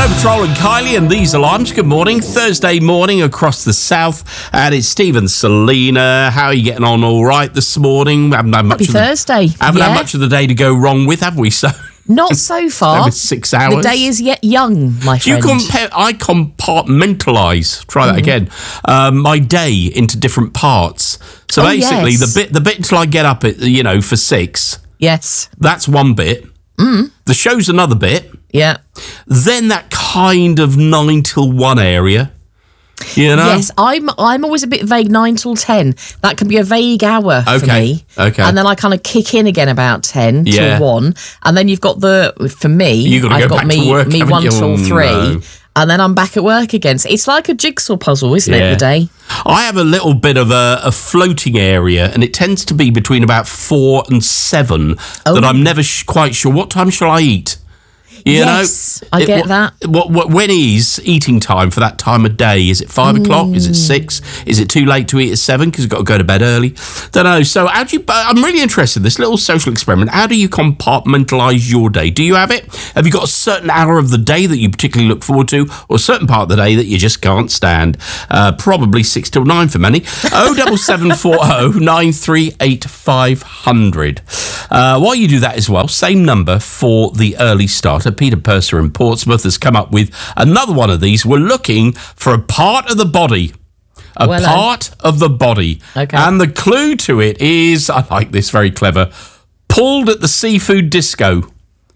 Snow Patrol and Kylie and these alarms. Good morning. Thursday morning across the south. And it's Steve and Selena. How are you getting on all right this morning? Happy Thursday. Haven't had much of the day to go wrong with, have we? So not so far. Over 6 hours. The day is yet young, my friend. I compartmentalise. Try that again. My day into different parts. So basically, yes. the bit until I get up at for 6. Yes. That's one bit. The show's another bit. Yeah. Then that kind of 9 till 1 area. Yes, I'm always a bit vague. 9 till 10. That can be a vague hour for me. Okay. And then I kind of kick in again about 10 till 1. And then you've got for me, I've got me 1 till 3. No. And then I'm back at work again. So it's like a jigsaw puzzle, isn't it, the day? I have a little bit of a floating area, and it tends to be between about 4 and 7 that I'm never quite sure. What time shall I eat? I get that. When is eating time for that time of day? Is it 5 o'clock? Is it 6? Is it too late to eat at 7 because you've got to go to bed early? Don't know. So I'm really interested in this little social experiment. How do you compartmentalise your day? Do you have it? Have you got a certain hour of the day that you particularly look forward to, or a certain part of the day that you just can't stand? Probably 6 till 9 for many. 07740 938 500. While you do that as well, same number for the early starter. Peter Purser in Portsmouth has come up with another one of these. We're looking for a part of the body. Part of the body. Okay. And the clue to it is, I like this, very clever, pulled at the seafood disco.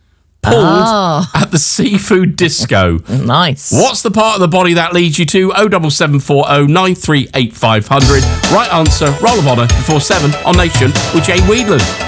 At the seafood disco. Nice. What's the part of the body that leads you to? 07740 938 500. Right answer, roll of honour before 7 on Nation with Jane Wheedland.